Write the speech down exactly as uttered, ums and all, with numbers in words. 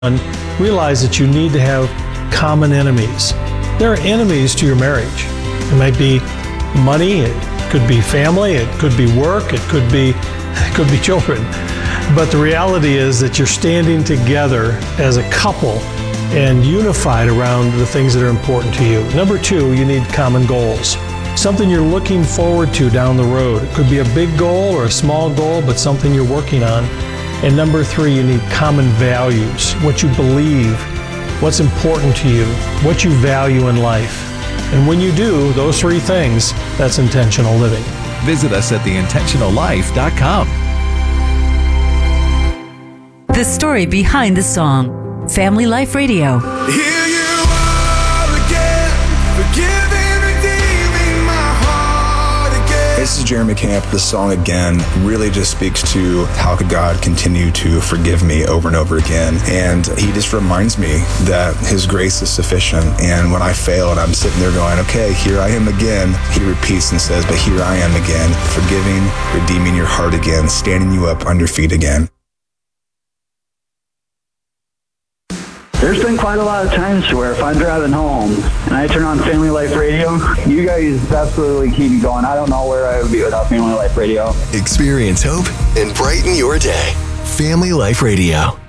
realize that you need to have common enemies. There are enemies to your marriage. It might be money, it could be family, it could be work, it could be it could be children. But the reality is that you're standing together as a couple and unified around the things that are important to you. Number two, you need common goals. Something you're looking forward to down the road. It could be a big goal or a small goal, but something you're working on. And number three, you need common values, what you believe, what's important to you, what you value in life. And when you do those three things, that's intentional living. Visit us at the intentional life dot com. The story behind the song. Family Life Radio. Here you are again, forgiving, redeeming my heart again. This is Jeremy Camp. The song Again really just speaks to how could God continue to forgive me over and over again. And he just reminds me that his grace is sufficient. And when I fail and I'm sitting there going, okay, here I am again, he repeats and says, but here I am again, forgiving, redeeming your heart again, standing you up on your feet again. There's been quite a lot of times where if I'm driving home and I turn on Family Life Radio, you guys absolutely keep me going. I don't know where I would be without Family Life Radio. Experience hope and brighten your day. Family Life Radio.